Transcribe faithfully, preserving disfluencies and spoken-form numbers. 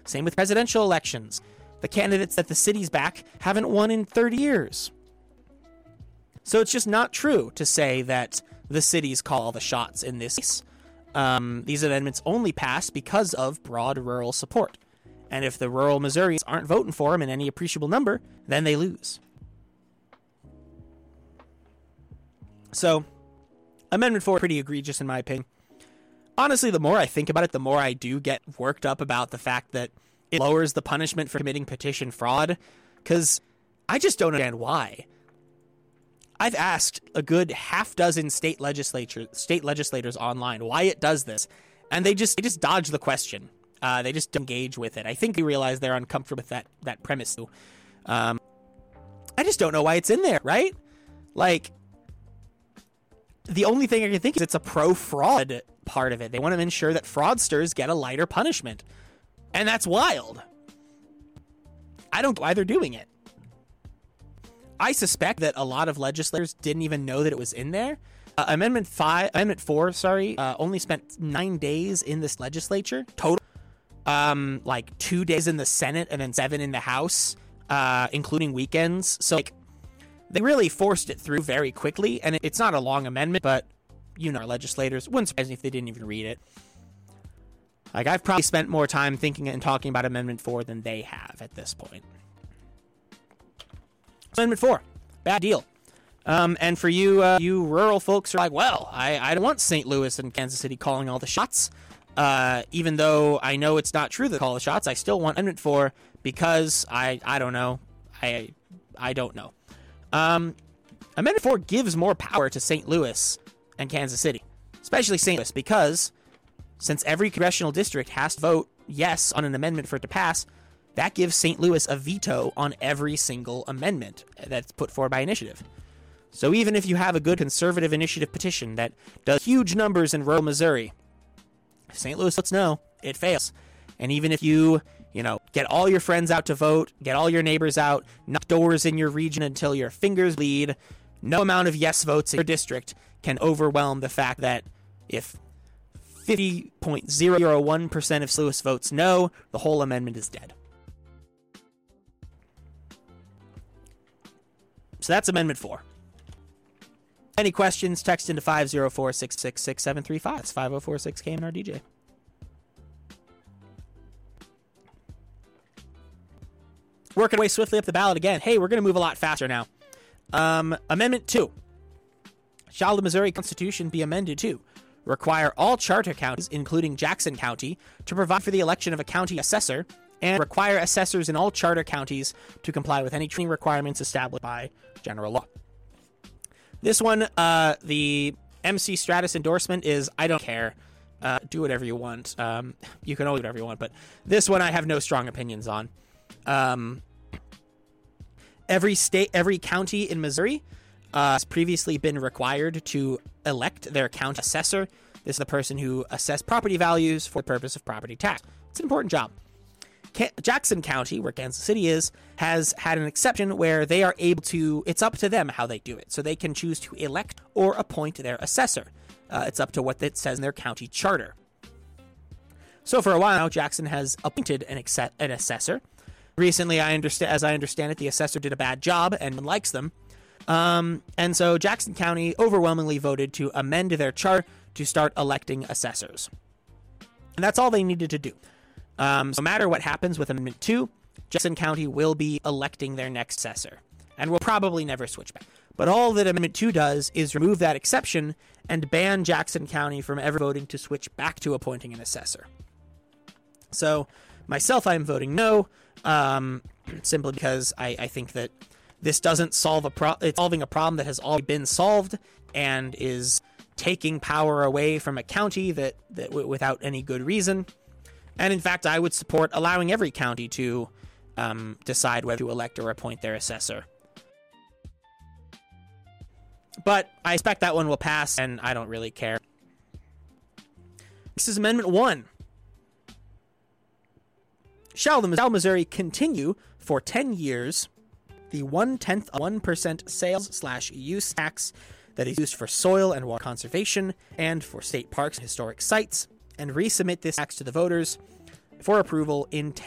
Same with presidential elections. The candidates that the cities back haven't won in thirty years. So it's just not true to say that the cities call the shots in this case. Um, these amendments only pass because of broad rural support. And if the rural Missourians aren't voting for them in any appreciable number, then they lose. So, Amendment four is pretty egregious in my opinion. Honestly, the more I think about it, the more I do get worked up about the fact that it lowers the punishment for committing petition fraud, because I just don't understand why. I've asked a good half dozen state legislature, state legislators online why it does this, and they just they just dodge the question. Uh, they just don't engage with it. I think they realize they're uncomfortable with that that premise too. Um, I just don't know why it's in there, right? Like, the only thing I can think is it's a pro-fraud part of it. They want to ensure that fraudsters get a lighter punishment, and that's wild. I don't know why they're doing it. I suspect that a lot of legislators didn't even know that it was in there. Uh, Amendment five, Amendment four, sorry, uh, only spent nine days in this legislature total. Um, like two days in the Senate and then seven in the House, uh, including weekends. So like, they really forced it through very quickly, and it, it's not a long amendment, but you know, our legislators wouldn't surprise me if they didn't even read it. Like, I've probably spent more time thinking and talking about Amendment four than they have at this point. Amendment four, bad deal. Um, and for you, uh, you rural folks are like, well, I, I don't want Saint Louis and Kansas City calling all the shots. Uh, even though I know it's not true that call the shots, I still want Amendment four because I, I don't know. I, I don't know. Um, Amendment four gives more power to Saint Louis and Kansas City, especially Saint Louis, because since every congressional district has to vote yes on an amendment for it to pass, that gives Saint Louis a veto on every single amendment that's put forward by initiative. So even if you have a good conservative initiative petition that does huge numbers in rural Missouri, Saint Louis lets know it fails. And even if you, you know, get all your friends out to vote, get all your neighbors out, knock doors in your region until your fingers bleed, no amount of yes votes in your district can overwhelm the fact that if fifty point zero zero one percent of Saint Louis votes no, the whole amendment is dead. So that's Amendment four. Any questions, text into five oh four, six six six, seven three five. That's five oh four six K M R D J. Working way swiftly up the ballot again. Hey, we're going to move a lot faster now. Um, Amendment two. Shall the Missouri Constitution be amended to require all charter counties, including Jackson County, to provide for the election of a county assessor, and require assessors in all charter counties to comply with any training requirements established by general law. This one, uh, the M C Stratus endorsement is, I don't care. Uh, do whatever you want. Um, you can always do whatever you want, but this one I have no strong opinions on. Um, every state, every county in Missouri uh, has previously been required to elect their county assessor. This is the person who assesses property values for the purpose of property tax. It's an important job. Jackson County, where Kansas City is, has had an exception where they are able to, it's up to them how they do it. So they can choose to elect or appoint their assessor. Uh, it's up to what it says in their county charter. So for a while now, Jackson has appointed an, ex- an assessor. Recently, I understand, as I understand it, the assessor did a bad job and likes them. Um, and so Jackson County overwhelmingly voted to amend their charter to start electing assessors. And that's all they needed to do. Um, so no matter what happens with Amendment two, Jackson County will be electing their next assessor, and will probably never switch back. But all that Amendment two does is remove that exception and ban Jackson County from ever voting to switch back to appointing an assessor. So myself, I am voting no, um, simply because I, I think that this doesn't solve a pro- it's solving a problem that has already been solved and is taking power away from a county that, that w- without any good reason. And in fact, I would support allowing every county to um, decide whether to elect or appoint their assessor. But I expect that one will pass, and I don't really care. This is Amendment one. Shall the shall Missouri continue for ten years the one-tenth of one percent sales slash use tax that is used for soil and water conservation and for state parks and historic sites, and resubmit this tax to the voters for approval in ten